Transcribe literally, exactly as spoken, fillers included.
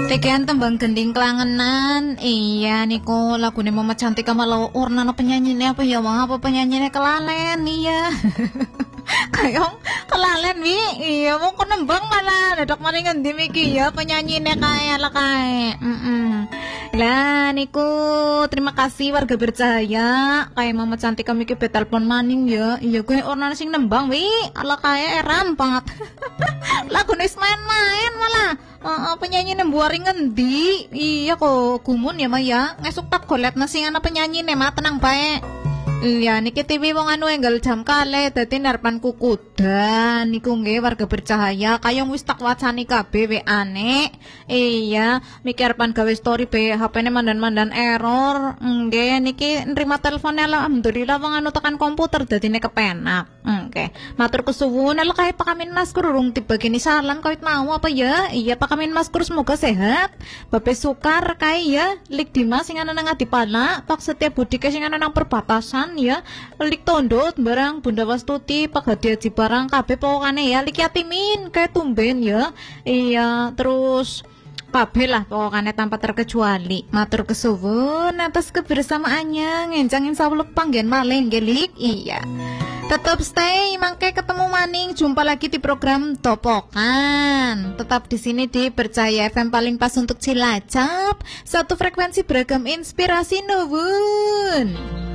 Tekean tembang gending kelangenan. Iya niku lagune Mama Cantik sama Laur nana penyanyine apa ya Mama apa penyanyine kelalen iya. Kayong kelalen wi. Iya mau nembang malah dadak mari ngendi iki ya penyanyine kae ala kae. Heeh. Lah niku terima kasih warga bercahaya. Kayak Mama Cantik kami ke telepon maning ya. Iya gue orang sing nembang wi ala kae eram banget. Lagune main-main malah. Uh, penyanyi nembuari ngendi iya kok gumun ya Maya ngesuk tak golet nasi ana penyanyi nema tenang bae. Iya niki T V wong anu enggal jam kale dadi narpan kukudan niku nggih warga bercahaya kayong wis tak wacani kabeh we-ane. Iya mikir pan gawe story be H P-ne mandan-mandan error nggih niki nerima telepon alhamdulillah wong anu tekan komputer dadine kepenak. Oke matur kesuwun ala kae Pak Amin Mas kurung tiba gini salam kawit mau apa ya iya Pak Amin Mas kur semoga sehat Bape Sukar kae ya Lik Dimas sing ana nang Adipana Pak Setia Budi sing ana nang perbatasan ya Lik Tondot barang Bunda Wastuti Pak Hadi Haji barang kabeh pokokane ya Lik Yatimin kayak tumben ya iya terus kabeh lah pokokane tanpa terkecuali matur kesuwun atas kebersamaannya ngenjang insyaallah panggen malih nggih Lik iya tetap stay mangke ketemu maning jumpa lagi di program Topokan tetap di sini di Bercahaya F M paling pas untuk Cilacap satu frekuensi beragam inspirasi nuwun.